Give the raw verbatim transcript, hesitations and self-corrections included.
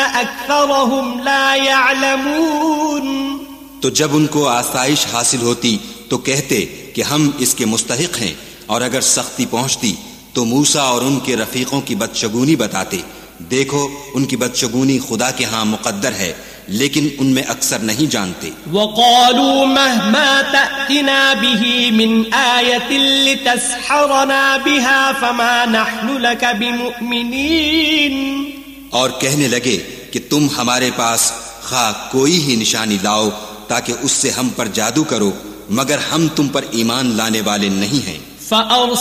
अक्सरहुम ला यअलमून। तो जब उनको आसाइश हासिल होती तो कहते कि हम इसके मुस्तहिक हैं, और अगर सख्ती पहुंचती तो मूसा और उनके रफीकों की बदशगुनी बताते। देखो, उनकी बदशगुनी खुदा के हां मुकद्दर है, लेकिन उनमें अक्सर नहीं जानते। वक़ालू महमा तअतिना बिही मिन आयतिन लितस्हरना बिहा फमा नहनु लक बिमुमिनीन। और कहने लगे कि तुम हमारे पास खा कोई ही निशानी लाओ ताकि उससे हम पर जादू करो, मगर हम तुम पर ईमान लाने वाले नहीं हैं।